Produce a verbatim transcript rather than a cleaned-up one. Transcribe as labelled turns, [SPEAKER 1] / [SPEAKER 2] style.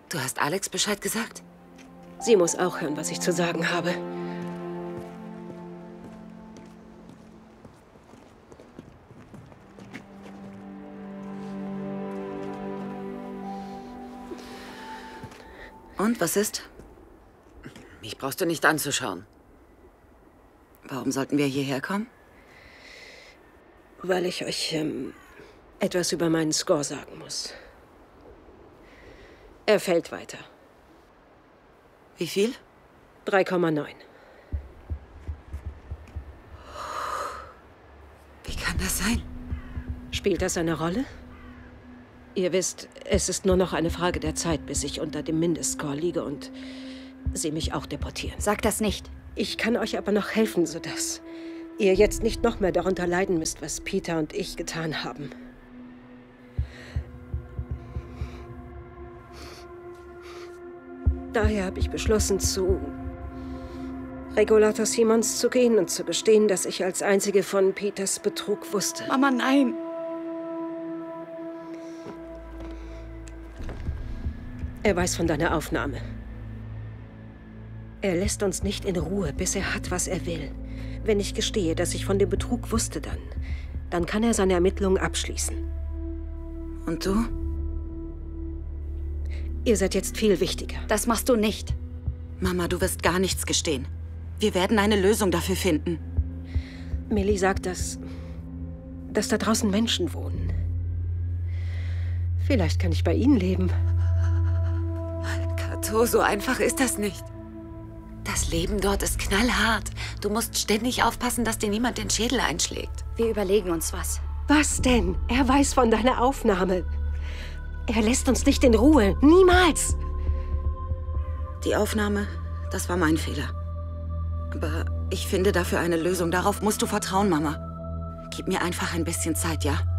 [SPEAKER 1] Du hast Alex Bescheid gesagt?
[SPEAKER 2] Sie muss auch hören, was ich zu sagen habe.
[SPEAKER 1] Und, was ist? Mich brauchst du nicht anzuschauen. Warum sollten wir hierher kommen?
[SPEAKER 2] Weil ich euch ähm, etwas über meinen Score sagen muss. Er fällt weiter.
[SPEAKER 1] Wie viel?
[SPEAKER 2] drei Komma neun.
[SPEAKER 1] Wie kann das sein?
[SPEAKER 2] Spielt das eine Rolle? Ihr wisst, es ist nur noch eine Frage der Zeit, bis ich unter dem Mindestscore liege und sie mich auch deportieren.
[SPEAKER 3] Sag das nicht.
[SPEAKER 2] Ich kann euch aber noch helfen, sodass ihr jetzt nicht noch mehr darunter leiden müsst, was Peter und ich getan haben. Daher habe ich beschlossen, zu Regulator Simons zu gehen und zu gestehen, dass ich als einzige von Peters Betrug wusste.
[SPEAKER 3] Mama, nein.
[SPEAKER 2] Er weiß von deiner Aufnahme. Er lässt uns nicht in Ruhe, bis er hat, was er will. Wenn ich gestehe, dass ich von dem Betrug wusste, dann, dann kann er seine Ermittlungen abschließen.
[SPEAKER 1] Und du?
[SPEAKER 2] Ihr seid jetzt viel wichtiger.
[SPEAKER 3] Das machst du nicht.
[SPEAKER 1] Mama, du wirst gar nichts gestehen. Wir werden eine Lösung dafür finden.
[SPEAKER 2] Millie sagt, dass, dass da draußen Menschen wohnen. Vielleicht kann ich bei ihnen leben.
[SPEAKER 1] Kato, so einfach ist das nicht. Das Leben dort ist knallhart. Du musst ständig aufpassen, dass dir niemand den Schädel einschlägt.
[SPEAKER 3] Wir überlegen uns was.
[SPEAKER 2] Was denn? Er weiß von deiner Aufnahme. Er lässt uns nicht in Ruhe. Niemals!
[SPEAKER 1] Die Aufnahme, das war mein Fehler. Aber ich finde dafür eine Lösung. Darauf musst du vertrauen, Mama. Gib mir einfach ein bisschen Zeit, ja?